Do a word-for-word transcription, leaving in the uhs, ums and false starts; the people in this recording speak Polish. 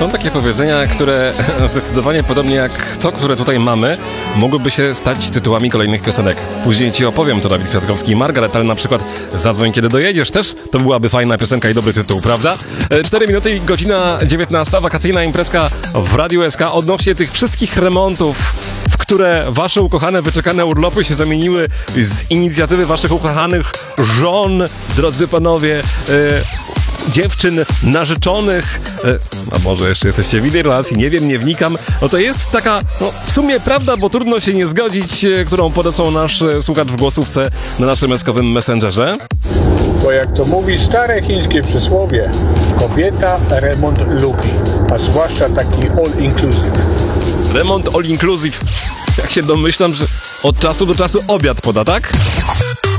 Są takie powiedzenia, które zdecydowanie podobnie jak to, które tutaj mamy, mogłyby się stać tytułami kolejnych piosenek. Później ci opowiem, to Dawid Kwiatkowski i Margaret, ale na przykład Zadzwoń kiedy dojedziesz też, to byłaby fajna piosenka i dobry tytuł, prawda? cztery minuty i godzina dziewiętnasta, wakacyjna imprezka w Radiu S K odnośnie tych wszystkich remontów, w które wasze ukochane, wyczekane urlopy się zamieniły z inicjatywy waszych ukochanych żon, drodzy panowie, e, dziewczyn, narzeczonych, e, a może jeszcze jesteście w innej relacji, nie wiem, nie wnikam. No to jest taka, no w sumie prawda, bo trudno się nie zgodzić, e, którą podesłał nasz e, słuchacz w głosówce na naszym eskowym messengerze. Bo jak to mówi stare chińskie przysłowie, kobieta remont lubi, a zwłaszcza taki all inclusive. Remont all inclusive. Jak się domyślam, że od czasu do czasu obiad poda, tak?